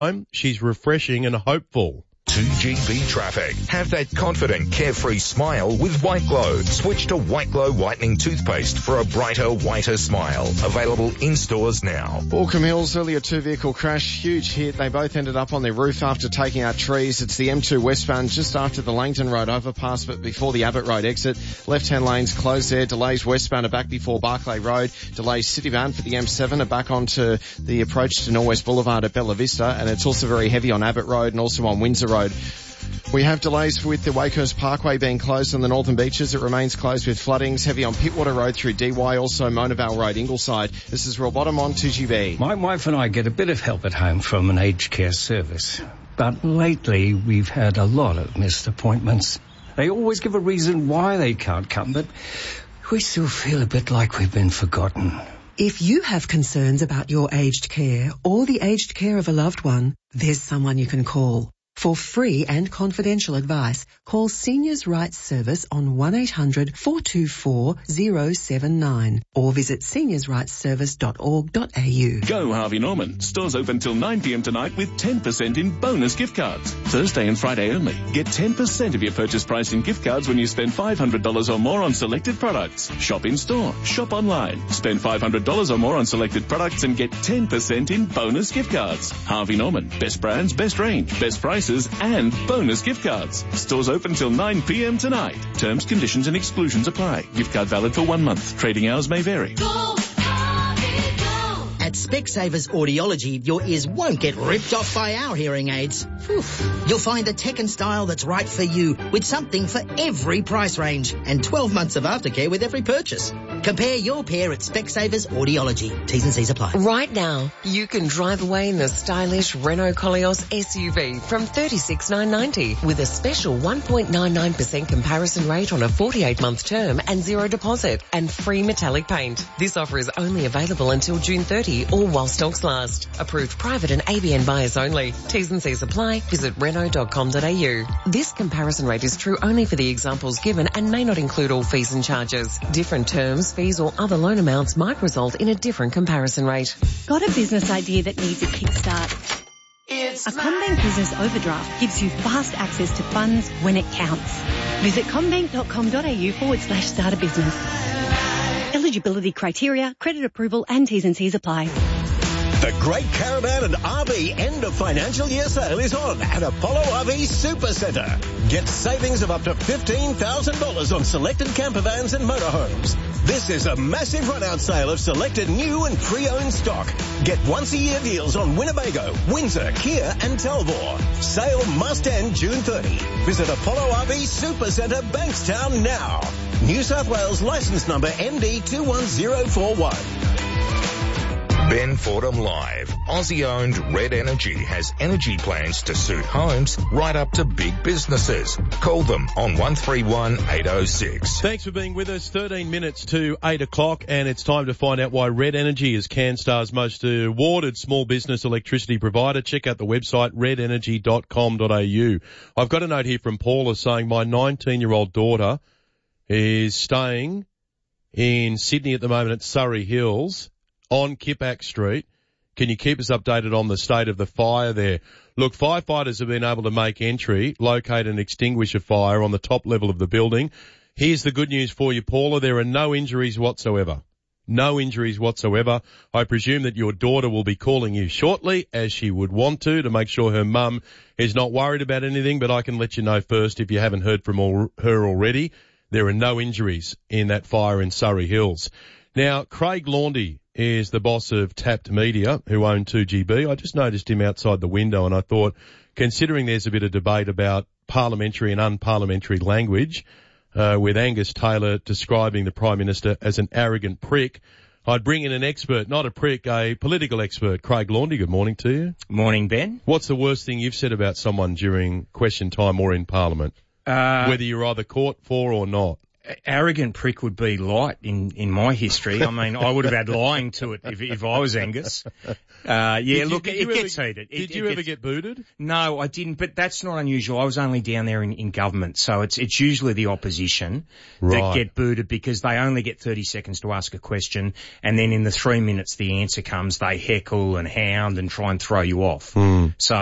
She's refreshing and hopeful. 2GB traffic. Have that confident, carefree smile with White Glow. Switch to White Glow whitening toothpaste for a brighter, whiter smile. Available in stores now. Baulkham Hills, earlier two-vehicle crash, huge hit. They both ended up on their roof after taking out trees. It's the M2 westbound just after the Langton Road overpass, but before the Abbott Road exit. Left-hand lanes closed there. Delays westbound are back before Barclay Road. Delays citybound for the M7 are back onto the approach to Norwest Boulevard at Bella Vista, and it's also very heavy on Abbott Road and also on Windsor Road. We have delays with the Wakehurst Parkway being closed on the northern beaches. It remains closed with floodings. Heavy on Pittwater Road through DY, also Mona Vale Road, Ingleside. This is Real Bottom on 2GB. My wife and I get a bit of help at home from an aged care service. But lately, we've had a lot of missed appointments. They always give a reason why they can't come, but we still feel a bit like we've been forgotten. If you have concerns about your aged care or the aged care of a loved one, there's someone you can call. For free and confidential advice, call Seniors Rights Service on 1-800-424-079 or visit seniorsrightsservice.org.au. Go Harvey Norman. Stores open till 9 p.m. tonight with 10% in bonus gift cards. Thursday and Friday only. Get 10% of your purchase price in gift cards when you spend $500 or more on selected products. Shop in store. Shop online. Spend $500 or more on selected products and get 10% in bonus gift cards. Harvey Norman. Best brands, best range, best prices and bonus gift cards. Stores open till 9 p.m. tonight. Terms, conditions and exclusions apply. Gift card valid for 1 month. Trading hours may vary. At Specsavers Audiology, your ears won't get ripped off by our hearing aids. Whew. You'll find the tech and style that's right for you with something for every price range and 12 months of aftercare with every purchase. Compare your pair at Specsavers Audiology. T's and C's apply. Right now, you can drive away in the stylish Renault Koleos SUV from $36,990 with a special 1.99% comparison rate on a 48-month term and zero deposit and free metallic paint. This offer is only available until June 30 or while stocks last. Approved private and ABN buyers only. T's and C's apply. Visit Renault.com.au. This comparison rate is true only for the examples given and may not include all fees and charges. Different terms, fees or other loan amounts might result in a different comparison rate. Got a business idea that needs a kickstart? A CommBank Business Overdraft gives you fast access to funds when it counts. Visit commbank.com.au/start a business. Eligibility criteria, credit approval and T's and C's apply. The Great Caravan and RV End of Financial Year Sale is on at Apollo RV Supercentre. Get savings of up to $15,000 on selected campervans and motorhomes. This is a massive run-out sale of selected new and pre-owned stock. Get once-a-year deals on Winnebago, Windsor, Kia and Talbot. Sale must end June 30. Visit Apollo RV Supercentre, Bankstown now. New South Wales licence number MD21041. Ben Fordham Live. Aussie-owned Red Energy has energy plans to suit homes right up to big businesses. Call them on 131 806. Thanks for being with us. 13 minutes to 8 o'clock, and it's time to find out why Red Energy is CanStar's most awarded small business electricity provider. Check out the website, redenergy.com.au. I've got a note here from Paula saying my 19-year-old daughter is staying in Sydney at the moment at Surrey Hills on Kippax Street. Can you keep us updated on the state of the fire there? Look, firefighters have been able to make entry, locate and extinguish a fire on the top level of the building. Here's the good news for you, Paula. There are no injuries whatsoever. No injuries whatsoever. I presume that your daughter will be calling you shortly, as she would want to make sure her mum is not worried about anything, but I can let you know first if you haven't heard from her already. There are no injuries in that fire in Surrey Hills. Now, Craig Laundy is the boss of Tapped Media, who own 2GB. I just noticed him outside the window and I thought, considering there's a bit of debate about parliamentary and unparliamentary language, with Angus Taylor describing the Prime Minister as an arrogant prick, I'd bring in an expert, not a prick, a political expert. Craig Laundy, good morning to you. Morning, Ben. What's the worst thing you've said about someone during question time or in Parliament? Whether you're either caught for or not. arrogant prick would be light in my history. I mean, I would have had lying to it if I was Angus. It gets heated. Did you ever get booted? No, I didn't, but that's not unusual. I was only down there in government, so it's usually the opposition that get booted because they only get 30 seconds to ask a question, and then in the 3 minutes the answer comes, they heckle and hound and try and throw you off. So